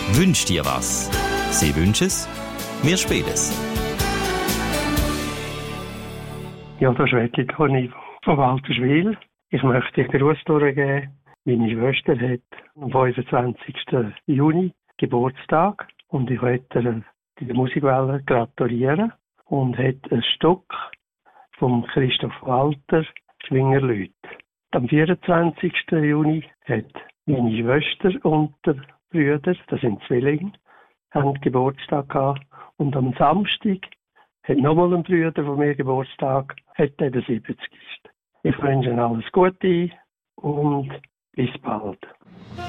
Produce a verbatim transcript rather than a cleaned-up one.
Wünsch dir was. Sie wünschen es, wir spielen es. Ja, das ist Toni von Walterswil. Ich möchte einen Gruß durchgeben. Meine Schwester hat am fünfundzwanzigsten Juni Geburtstag und ich möchte der Musikwelle gratulieren und hat ein Stück vom Christoph Walter Schwingerlüt. Am vierundzwanzigsten Juni hat meine Schwester und der Brüder, das sind Zwillinge, haben Geburtstag gehabt. Und am Samstag hat nochmal ein Bruder von mir Geburtstag, hat der der siebzigsten Ich wünsche Ihnen alles Gute und bis bald.